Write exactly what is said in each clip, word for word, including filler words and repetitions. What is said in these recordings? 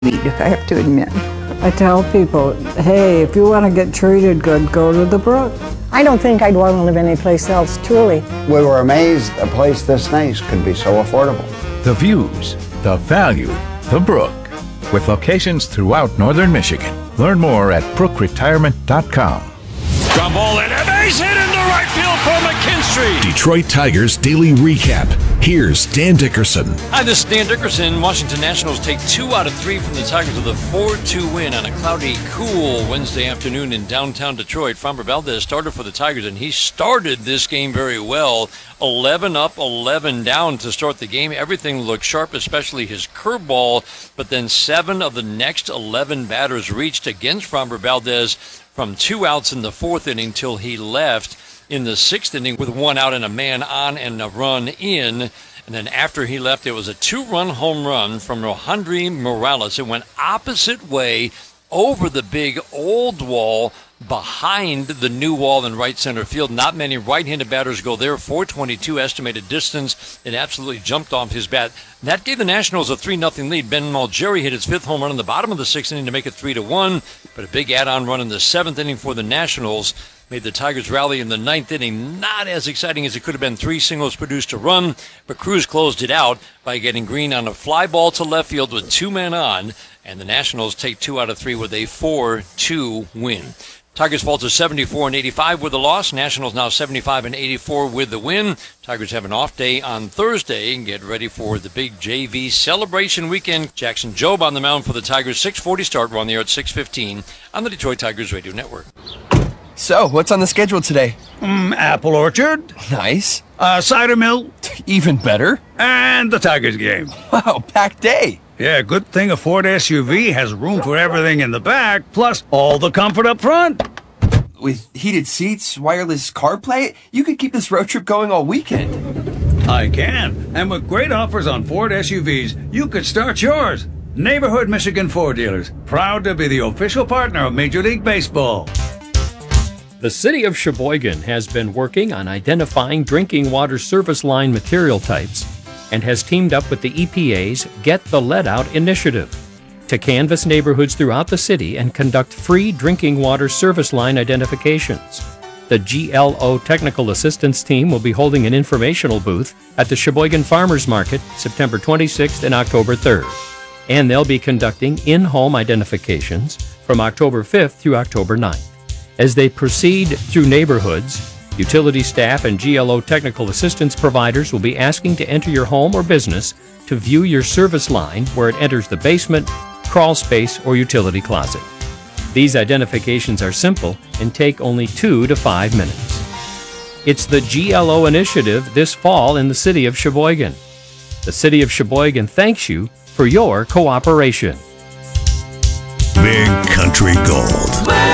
I have to admit. I tell people, hey, if you want to get treated good, go to the Brook. I don't think I'd want to live anyplace else, truly. We were amazed a place this nice could be so affordable. The views, the value, the Brook, with locations throughout northern Michigan. Learn more at brook retirement dot com. Ground ball and a base hit into right field for McKinstry. Detroit Tigers Daily Recap. Here's Dan Dickerson. Hi, this is Dan Dickerson. Washington Nationals take two out of three from the Tigers with a four two win on a cloudy, cool Wednesday afternoon in downtown Detroit. Framber Valdez started for the Tigers, and he started this game very well. eleven up, eleven down to start the game. Everything looked sharp, especially his curveball, but then seven of the next eleven batters reached against Framber Valdez from two outs in the fourth inning till he left in the sixth inning with one out and a man on and a run in. And then after he left, it was a two-run home run from Rohandry Morales. It went opposite way over the big old wall behind the new wall in right center field. Not many right-handed batters go there. four twenty-two estimated distance. It absolutely jumped off his bat. That gave the Nationals a three nothing lead. Ben Malgeri hit his fifth home run in the bottom of the sixth inning to make it three to one. But a big add-on run in the seventh inning for the Nationals made the Tigers rally in the ninth inning. Not as exciting as it could have been. Three singles produced a run, but Cruz closed it out by getting Green on a fly ball to left field with two men on, and the Nationals take two out of three with a four two win. Tigers fall to seventy-four and eighty-five with the loss. Nationals now seventy-five and eighty-four with the win. Tigers have an off day on Thursday and get ready for the big J V celebration weekend. Jackson Jobe on the mound for the Tigers. six forty start. We're on the air at six fifteen on the Detroit Tigers Radio Network. So, what's on the schedule today? Mm, apple orchard. Nice. Uh, cider mill. Even better. And the Tigers game. Wow, packed day. Yeah, good thing a Ford S U V has room for everything in the back, plus all the comfort up front. With heated seats, wireless CarPlay, you could keep this road trip going all weekend. I can. And with great offers on Ford S U Vs, you could start yours. Neighborhood Michigan Ford dealers, proud to be the official partner of Major League Baseball. The City of Sheboygan has been working on identifying drinking water service line material types and has teamed up with the E P A's Get the Lead Out initiative to canvass neighborhoods throughout the city and conduct free drinking water service line identifications. The G L O Technical Assistance Team will be holding an informational booth at the Sheboygan Farmers Market September twenty-sixth and October third, and they'll be conducting in-home identifications from October fifth through October ninth. As they proceed through neighborhoods, utility staff and G L O technical assistance providers will be asking to enter your home or business to view your service line where it enters the basement, crawl space, or utility closet. These identifications are simple and take only two to five minutes. It's the G L O initiative this fall in the City of Sheboygan. The City of Sheboygan thanks you for your cooperation. Big Country Gold.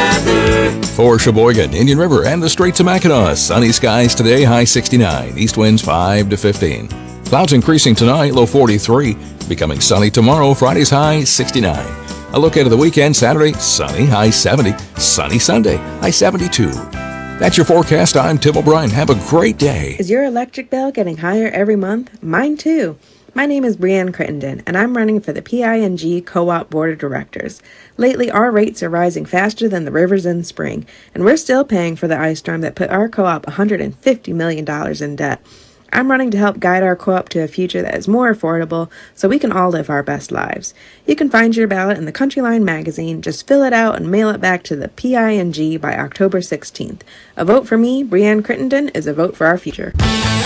For Sheboygan, Indian River, and the Straits of Mackinac, sunny skies today, high sixty-nine. East winds five to fifteen. Clouds increasing tonight, low forty-three. Becoming sunny tomorrow, Friday's high sixty-nine. A look ahead of the weekend, Saturday, sunny, high seventy. Sunny Sunday, high seventy-two. That's your forecast. I'm Tim O'Brien. Have a great day. Is your electric bill getting higher every month? Mine too. My name is Brianne Crittenden, and I'm running for the P I N G Co-op Board of Directors. Lately, our rates are rising faster than the rivers in spring, and we're still paying for the ice storm that put our co-op one hundred fifty million dollars in debt. I'm running to help guide our co-op to a future that is more affordable so we can all live our best lives. You can find your ballot in the Country Line magazine. Just fill it out and mail it back to the P I N G by October sixteenth. A vote for me, Brianne Crittenden, is a vote for our future.